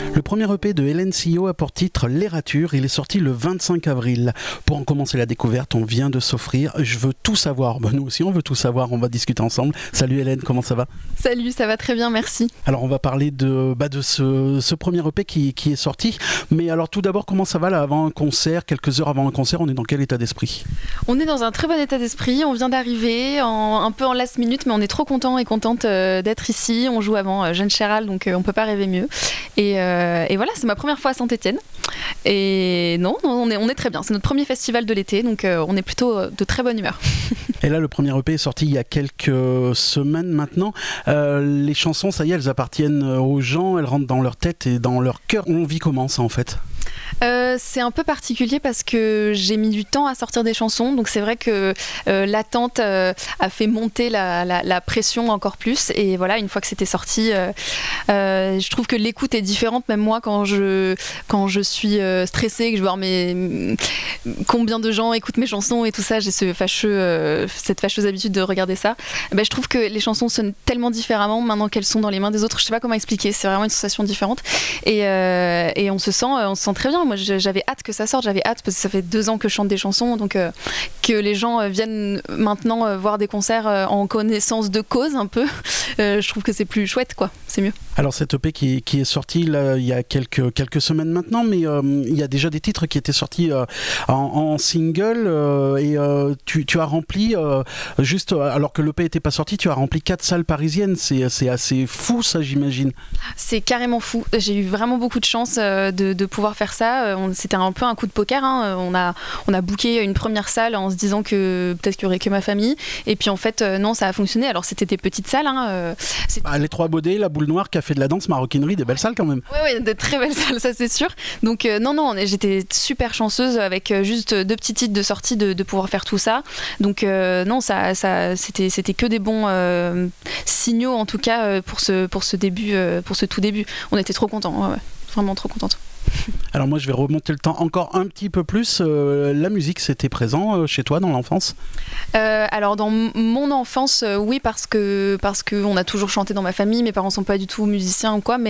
Le premier EP de Hélène Sillot a pour titre L'Errature. Il est sorti le 25 avril. Pour en commencer la découverte, on vient de s'offrir Je veux tout savoir. Nous aussi, on veut tout savoir. On va discuter ensemble. Salut Hélène, comment ça va ? Salut, ça va très bien, merci. Alors, on va parler de ce premier EP qui est sorti. Mais alors, tout d'abord, comment ça va là avant un concert ? Quelques heures avant un concert, on est dans quel état d'esprit ? On est dans un très bon état d'esprit. On vient d'arriver, un peu en last minute, mais on est trop contents et contente d'être ici. On joue avant Jeanne Chéral, donc on peut pas rêver mieux. Et voilà, c'est ma première fois à Saint-Étienne. Et non, on est très bien. C'est notre premier festival de l'été, donc on est plutôt de très bonne humeur. Et là, le premier EP est sorti il y a quelques semaines maintenant. Les chansons, ça y est, elles appartiennent aux gens, elles rentrent dans leur tête et dans leur cœur. On vit comment ça en fait ? C'est un peu particulier parce que j'ai mis du temps à sortir des chansons, donc c'est vrai que l'attente a fait monter la pression encore plus, et voilà, une fois que c'était sorti, je trouve que l'écoute est différente. Même moi, quand je suis stressée, que je veux voir combien de gens écoutent mes chansons et tout ça, j'ai cette fâcheuse habitude de regarder ça. Je trouve que les chansons sonnent tellement différemment maintenant qu'elles sont dans les mains des autres. Je sais pas comment expliquer, c'est vraiment une sensation différente, et on se sent très bien. Moi, j'avais hâte que ça sorte, j'avais hâte parce que ça fait 2 ans que je chante des chansons, donc que les gens viennent maintenant voir des concerts en connaissance de cause un peu, je trouve que c'est plus chouette, quoi, c'est mieux. Alors cet EP qui est sorti là, il y a quelques semaines maintenant, mais il y a déjà des titres qui étaient sortis en single, et tu as rempli, juste alors que l'EP n'était pas sorti, tu as rempli 4 salles parisiennes, c'est assez fou ça, j'imagine. C'est carrément fou, j'ai eu vraiment beaucoup de chance de pouvoir faire ça. C'était un peu un coup de poker, hein. On a booké une première salle en se disant que peut-être qu'il n'y aurait que ma famille, et puis en fait non, ça a fonctionné. Alors c'était des petites salles, hein. Les Trois Baudets, la Boule Noire, Café de la Danse, Maroquinerie, des belles salles quand même. Oui, de très belles salles, ça c'est sûr. Donc non, j'étais super chanceuse avec juste 2 petits titres de sortie de pouvoir faire tout ça. Donc non, ça c'était que des bons signaux en tout cas pour ce début, pour ce tout début. On était trop contents, ouais, vraiment trop contente. Alors moi je vais remonter le temps encore un petit peu plus. La musique, c'était présent chez toi dans l'enfance ? Alors dans mon enfance, oui, parce que on a toujours chanté dans ma famille. Mes parents sont pas du tout musiciens ou quoi, mais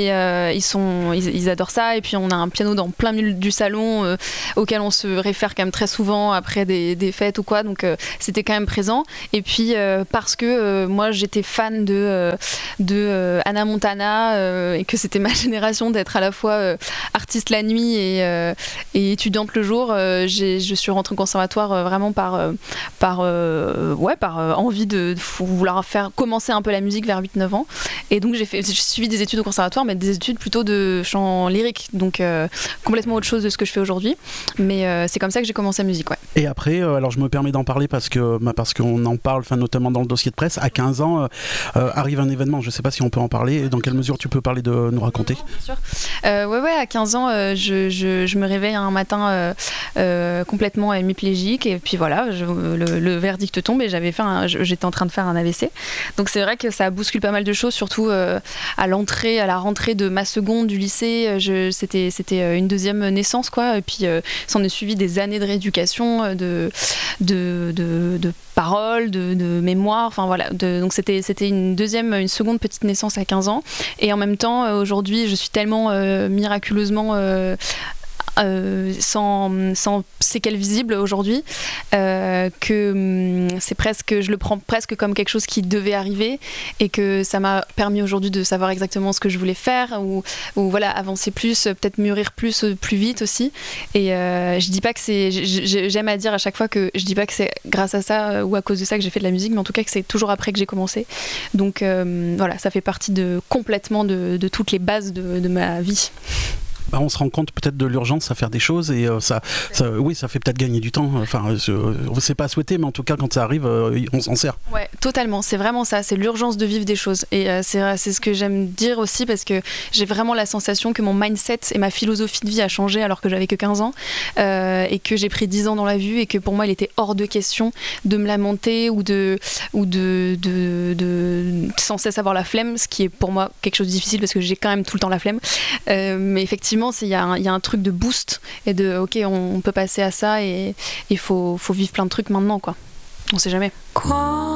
ils adorent ça. Et puis on a un piano dans plein milieu du salon auquel on se réfère quand même très souvent après des fêtes ou quoi. Donc c'était quand même présent. Et puis parce que moi j'étais fan de Hannah Montana, et que c'était ma génération d'être à la fois artiste la nuit et étudiante le jour. Je suis rentrée au conservatoire vraiment par envie de vouloir commencer un peu la musique vers 8-9 ans. Et donc j'ai suivi des études au conservatoire, mais des études plutôt de chant lyrique, donc complètement autre chose de ce que je fais aujourd'hui. Mais c'est comme ça que j'ai commencé la musique, ouais. Et après, alors je me permets d'en parler parce qu'on en parle, notamment dans le dossier de presse. À 15 ans, arrive un événement, je ne sais pas si on peut en parler, et dans quelle mesure tu peux parler de nous raconter. Bien sûr. Ouais, à 15 ans, je me réveille un matin complètement hémiplégique, et puis voilà, le verdict tombe, et j'étais en train de faire un AVC. Donc c'est vrai que ça bouscule pas mal de choses, surtout à la rentrée de ma seconde du lycée. C'était une deuxième naissance, quoi, et puis s'en est suivi des années de rééducation, de paroles, de mémoire, enfin voilà. Donc c'était une seconde petite naissance à 15 ans, et en même temps aujourd'hui je suis tellement miraculeusement sans séquelles visibles aujourd'hui, que je le prends presque comme quelque chose qui devait arriver, et que ça m'a permis aujourd'hui de savoir exactement ce que je voulais faire, ou voilà, avancer plus, peut-être mûrir plus vite aussi. Et je dis pas que j'aime à dire à chaque fois que je dis pas que c'est grâce à ça ou à cause de ça que j'ai fait de la musique, mais en tout cas que c'est toujours après que j'ai commencé. Donc voilà, ça fait partie complètement de toutes les bases de ma vie. On se rend compte peut-être de l'urgence à faire des choses, et ça fait peut-être gagner du temps. Enfin, c'est pas à souhaiter, mais en tout cas quand ça arrive, on s'en sert. Ouais, totalement. C'est vraiment ça. C'est l'urgence de vivre des choses. Et c'est ce que j'aime dire aussi, parce que j'ai vraiment la sensation que mon mindset et ma philosophie de vie a changé alors que j'avais que 15 ans, et que j'ai pris 10 ans dans la vue, et que pour moi il était hors de question de me lamenter ou de sans cesse avoir la flemme, ce qui est pour moi quelque chose de difficile parce que j'ai quand même tout le temps la flemme. Mais effectivement, il y a un truc de boost et de ok, on peut passer à ça, et il faut vivre plein de trucs maintenant, quoi. On sait jamais. Quoi